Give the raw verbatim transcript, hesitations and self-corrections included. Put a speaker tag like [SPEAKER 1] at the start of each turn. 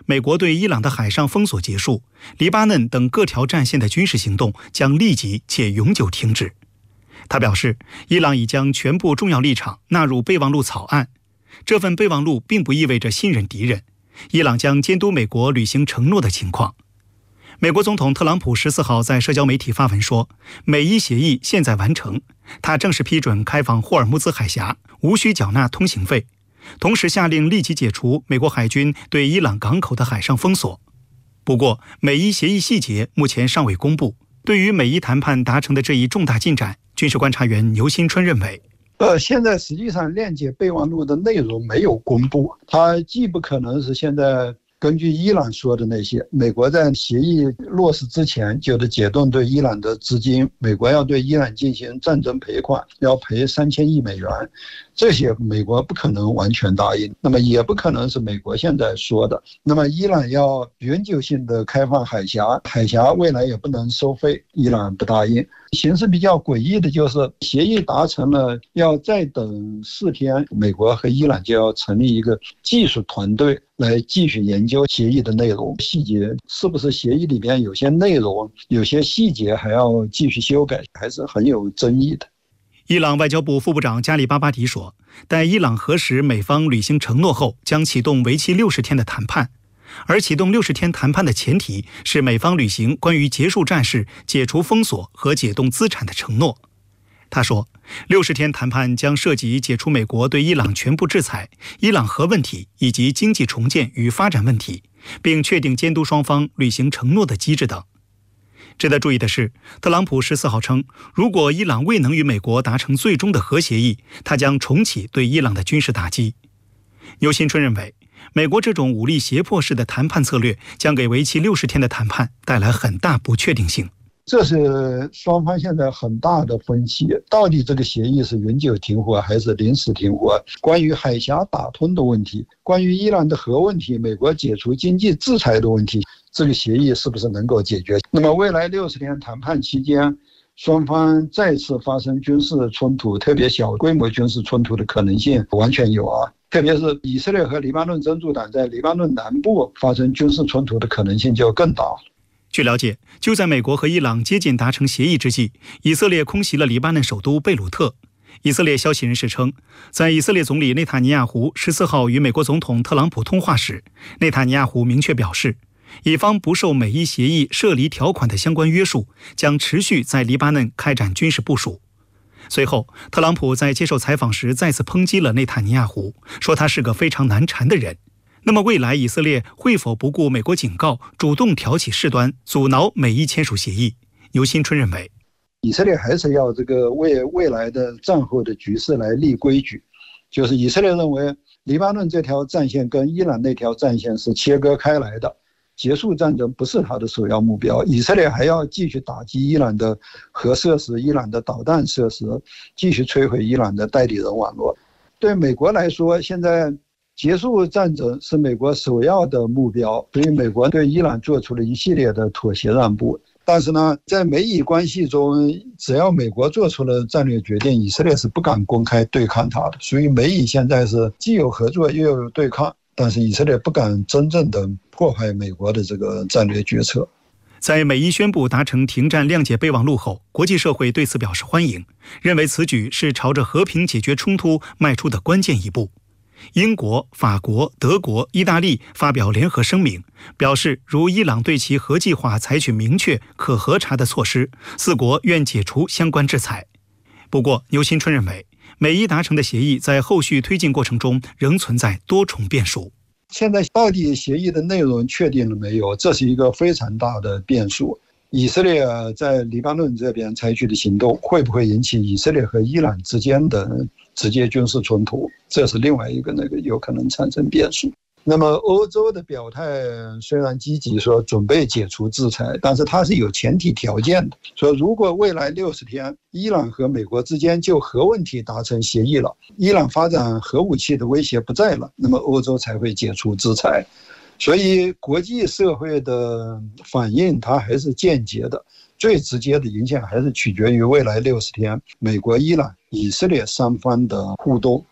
[SPEAKER 1] 美国对伊朗的海上封锁结束，黎巴嫩等各条战线的军事行动将立即且永久停止。他表示，伊朗已将全部重要立场纳入备忘录草案，这份备忘录并不意味着信任敌人，伊朗将监督美国履行承诺的情况。美国总统特朗普十四号在社交媒体发文说，美伊协议现在完成，他正式批准开放霍尔木兹海峡，无需缴纳通行费，同时下令立即解除美国海军对伊朗港口的海上封锁。不过，美伊协议细节目前尚未公布。对于美伊谈判达成的这一重大进展，军事观察员牛新春认为，
[SPEAKER 2] 呃，现在实际上链接备忘录的内容没有公布，它既不可能是现在根据伊朗说的那些，美国在协议落实之前就得解冻对伊朗的资金，美国要对伊朗进行战争赔款，要赔三千亿美元，这些美国不可能完全答应，那么也不可能是美国现在说的。那么伊朗要永久性的开放海峡，海峡未来也不能收费，伊朗不答应。形势比较诡异的就是协议达成了，要再等四天，美国和伊朗就要成立一个技术团队来继续研究协议的内容细节，是不是协议里边有些内容有些细节还要继续修改，还是很有争议的。
[SPEAKER 1] 伊朗外交部副部长加里巴巴迪说，待伊朗核实美方履行承诺后，将启动为期六十天的谈判。而启动六十天谈判的前提是美方履行关于结束战事、解除封锁和解冻资产的承诺。他说，六十天谈判将涉及解除美国对伊朗全部制裁、伊朗核问题以及经济重建与发展问题，并确定监督双方履行承诺的机制等。值得注意的是，特朗普十四号称，如果伊朗未能与美国达成最终的核协议，他将重启对伊朗的军事打击。牛新春认为，美国这种武力胁迫式的谈判策略将给为期六十天的谈判带来很大不确定性。
[SPEAKER 2] 这是双方现在很大的分歧，到底这个协议是永久停火还是临时停火？关于海峡打通的问题，关于伊朗的核问题，美国解除经济制裁的问题，这个协议是不是能够解决？那么未来六十天谈判期间，双方再次发生军事冲突，特别小规模军事冲突的可能性完全有啊。特别是以色列和黎巴嫩真主党在黎巴嫩南部发生军事冲突的可能性就更大了。
[SPEAKER 1] 据了解，就在美国和伊朗接近达成协议之际，以色列空袭了黎巴嫩首都贝鲁特。以色列消息人士称，在以色列总理内塔尼亚胡十四号与美国总统特朗普通话时，内塔尼亚胡明确表示，以方不受美伊协议涉离条款的相关约束，将持续在黎巴嫩开展军事部署。随后，特朗普在接受采访时再次抨击了内塔尼亚胡，说他是个非常难缠的人。那么未来以色列会否不顾美国警告，主动挑起事端，阻挠美伊签署协议？牛新春认为，
[SPEAKER 2] 以色列还是要这个为未来的战后的局势来立规矩，就是以色列认为黎巴嫩这条战线跟伊朗那条战线是切割开来的，结束战争不是他的首要目标，以色列还要继续打击伊朗的核设施、伊朗的导弹设施，继续摧毁伊朗的代理人网络。对美国来说，现在结束战争是美国首要的目标，所以美国对伊朗做出了一系列的妥协让步。但是呢，在美以关系中，只要美国做出了战略决定，以色列是不敢公开对抗它的。所以美以现在是既有合作又有对抗，但是以色列不敢真正的破坏美国的这个战略决策。
[SPEAKER 1] 在美伊宣布达成停战谅解备忘录后，国际社会对此表示欢迎，认为此举是朝着和平解决冲突迈出的关键一步。英国、法国、德国、意大利发表联合声明，表示如伊朗对其核计划采取明确可核查的措施，四国愿解除相关制裁。不过，牛新春认为，美伊达成的协议在后续推进过程中仍存在多重变数。
[SPEAKER 2] 现在到底协议的内容确定了没有？这是一个非常大的变数。以色列在黎巴嫩这边采取的行动，会不会引起以色列和伊朗之间的直接军事冲突？这是另外一个那个有可能产生变数。那么欧洲的表态虽然积极说准备解除制裁，但是它是有前提条件的，说如果未来六十天伊朗和美国之间就核问题达成协议了，伊朗发展核武器的威胁不在了，那么欧洲才会解除制裁。所以国际社会的反应它还是间接的，最直接的影响还是取决于未来六十天美国、伊朗、以色列三方的互动。